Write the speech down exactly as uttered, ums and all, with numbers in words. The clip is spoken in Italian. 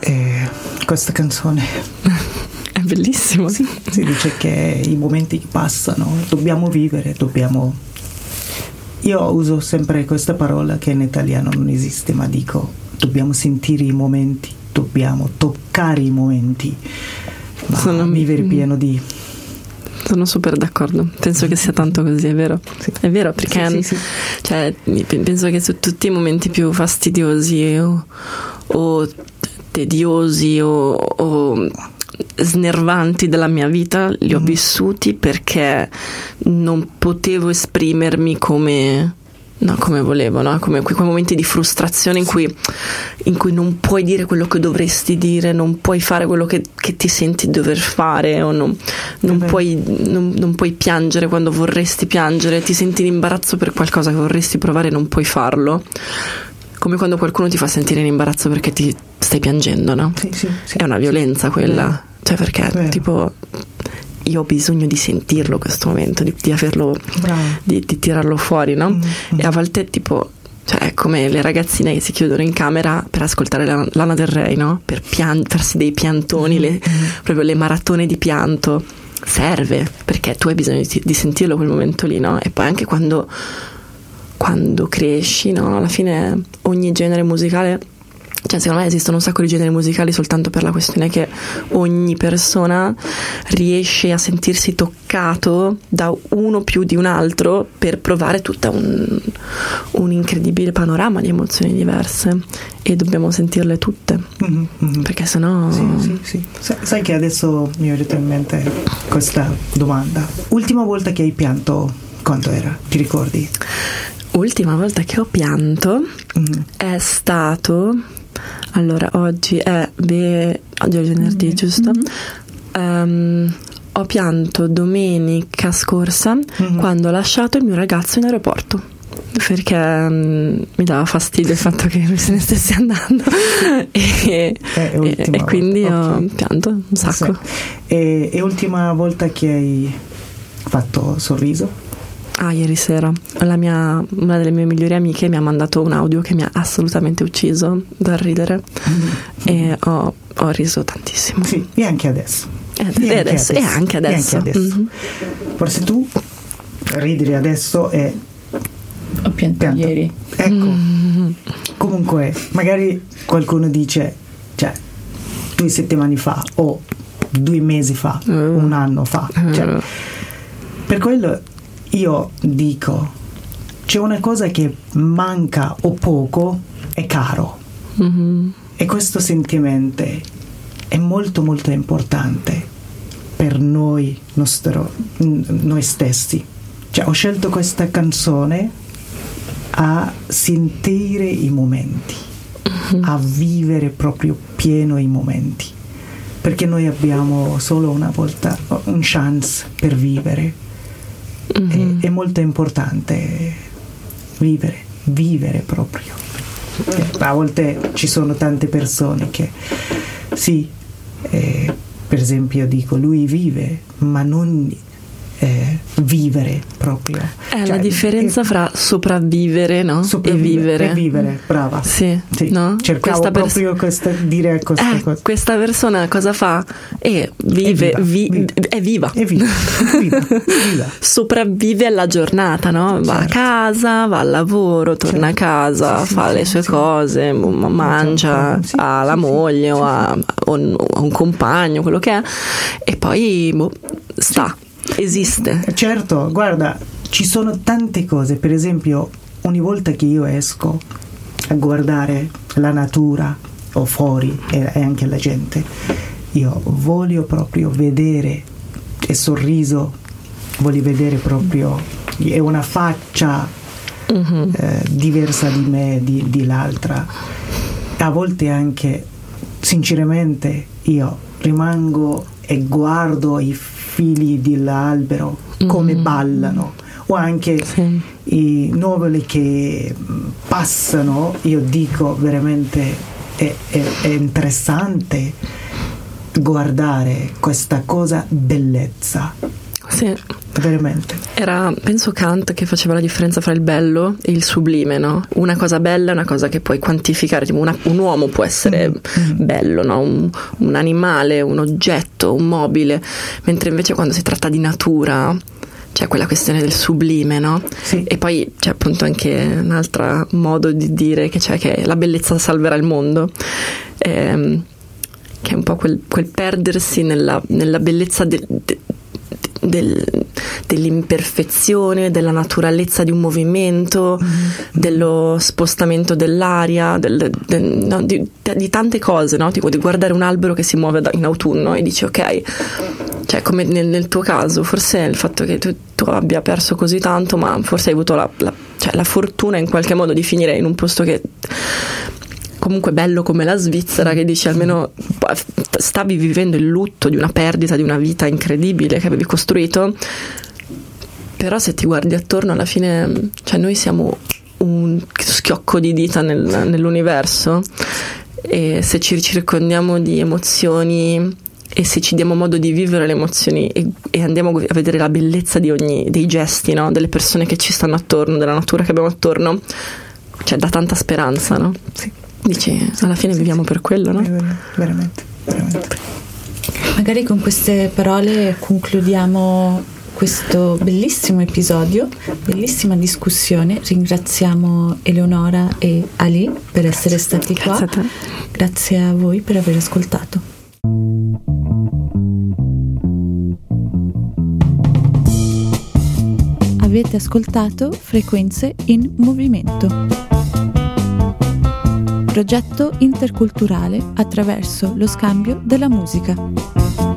E questa canzone è bellissima. Sì, si dice che i momenti che passano dobbiamo vivere, dobbiamo. Io uso sempre questa parola che in italiano non esiste, ma dico dobbiamo sentire i momenti, dobbiamo toccare i momenti, ma Sono... vivere pieno di. Sono super d'accordo, penso che sia tanto così, è vero, sì. È vero, perché sì, sì, sì. Cioè, penso che su tutti i momenti più fastidiosi o, o tediosi o, o snervanti della mia vita li ho mm. vissuti perché non potevo esprimermi come no, come volevo, no? Come quei momenti di frustrazione in cui, in cui non puoi dire quello che dovresti dire, non puoi fare quello che, che ti senti dover fare, o non, non, puoi, non, non puoi piangere quando vorresti piangere, ti senti in imbarazzo per qualcosa che vorresti provare e non puoi farlo, come quando qualcuno ti fa sentire in imbarazzo perché ti stai piangendo, no? Sì, sì, sì. È una violenza quella, sì. Cioè perché Beh. tipo io ho bisogno di sentirlo questo momento, di, di averlo, di, di tirarlo fuori, no? Mm-hmm. E a volte tipo, cioè è come le ragazzine che si chiudono in camera per ascoltare la, Lana Del Rey, no? Per pian- farsi dei piantoni, mm-hmm. le, proprio le maratone di pianto. Serve, perché tu hai bisogno di, di sentirlo quel momento lì, no? E poi anche quando quando cresci, no? Alla fine ogni genere musicale, cioè secondo me esistono un sacco di generi musicali soltanto per la questione che ogni persona riesce a sentirsi toccato da uno più di un altro per provare tutta un, un incredibile panorama di emozioni diverse, e dobbiamo sentirle tutte, mm-hmm. perché sennò sì, sì, sì. Sai, sai che adesso mi è venuta in mente questa domanda: ultima volta che hai pianto quando era? Ti ricordi? Ultima volta che ho pianto mm. è stato, allora oggi è beh, oggi è venerdì, mm-hmm. giusto? Um, ho pianto domenica scorsa mm-hmm. quando ho lasciato il mio ragazzo in aeroporto, perché um, mi dava fastidio il fatto che lui se ne stesse andando e, e, e quindi okay. ho pianto un sacco. Sì. E, e ultima volta che hai fatto sorriso? Ah, ieri sera la mia, una delle mie migliori amiche mi ha mandato un audio che mi ha assolutamente ucciso dal ridere, mm-hmm. e ho, ho riso tantissimo. Sì, e anche adesso. E, e, e, adesso, anche e anche adesso. E anche adesso. Mm-hmm. Forse tu ridere adesso e ho piantato ieri. Ecco. Mm-hmm. Comunque, magari qualcuno dice, cioè, due settimane fa o due mesi fa, uh. un anno fa. Cioè, uh. Per quello io dico, c'è una cosa che manca o poco, è caro, mm-hmm. e questo sentimento è molto molto importante per noi, nostro, noi stessi. Cioè, ho scelto questa canzone a sentire i momenti, mm-hmm. a vivere proprio pieno i momenti, perché noi abbiamo solo una volta un chance per vivere. Mm-hmm. È, è molto importante vivere, vivere proprio. A volte ci sono tante persone che sì, eh, per esempio dico lui vive, ma non eh, vivere proprio. È cioè, la differenza è, fra sopravvivere, no? sopravvivere, e vivere. E vivere, brava. Sì, sì. No? Cercavo questa proprio pers- questa, dire questa eh, cosa. Questa persona cosa fa? E vive, è viva, vi- viva. È viva. È viva. viva. viva. Sopravvive alla giornata, no? Va certo. a casa, va al lavoro, torna certo. a casa, sì, fa sì, le sue sì. cose, mangia, sì, ha sì, la sì, moglie sì, o, sì. Ha, o ha un compagno, quello che è, e poi boh, sta. Sì. Esiste. Certo, guarda, ci sono tante cose. Per esempio, ogni volta che io esco a guardare la natura o fuori e, e anche la gente, io voglio proprio vedere e sorriso, voglio vedere proprio è una faccia mm-hmm. eh, diversa di me, di, di l'altra. A volte anche, sinceramente, io rimango e guardo i fili dell'albero come mm. ballano, o anche sì. i nuvole che passano. Io dico veramente è, è, è interessante guardare questa cosa bellezza, Sì. Veramente. Era, penso, Kant che faceva la differenza fra il bello e il sublime, no? Una cosa bella è una cosa che puoi quantificare, tipo una, un uomo può essere mm-hmm. bello, no? Un, un animale, un oggetto, un mobile, mentre invece quando si tratta di natura c'è quella questione del sublime, no? Sì. E poi c'è appunto anche un altro modo di dire che c'è, che la bellezza salverà il mondo, ehm, che è un po' quel, quel perdersi nella, nella bellezza del, de, del, dell'imperfezione, della naturalezza di un movimento, mm-hmm. dello spostamento dell'aria, del, del, no, di, di tante cose, no? Tipo di guardare un albero che si muove in autunno e dici ok, cioè come nel, nel tuo caso, forse il fatto che tu, tu abbia perso così tanto, ma forse hai avuto la, la, cioè la fortuna in qualche modo di finire in un posto che comunque bello come la Svizzera, che dici almeno stavi vivendo il lutto di una perdita di una vita incredibile che avevi costruito, però se ti guardi attorno alla fine, cioè noi siamo un schiocco di dita nel, nell'universo, e se ci circondiamo di emozioni e se ci diamo modo di vivere le emozioni e, e andiamo a vedere la bellezza di ogni, dei gesti, no? Delle persone che ci stanno attorno, della natura che abbiamo attorno, cioè dà tanta speranza, no? Sì. Dici, alla fine viviamo per quello, no? Veramente, veramente. Magari con queste parole concludiamo questo bellissimo episodio, bellissima discussione. Ringraziamo Eleonora e Ali per essere stati qua. Grazie a te. Grazie a voi per aver ascoltato. Avete ascoltato Frequenze in Movimento. Progetto interculturale attraverso lo scambio della musica.